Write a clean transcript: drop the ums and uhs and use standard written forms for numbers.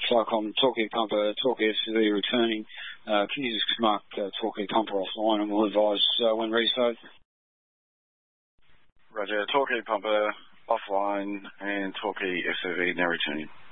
Flycom Torque Pumper, Torque SUV returning. Can you just mark Torque Pumper offline and we'll advise when ready, so. Roger, Torque Pumper offline and Torque SUV now returning.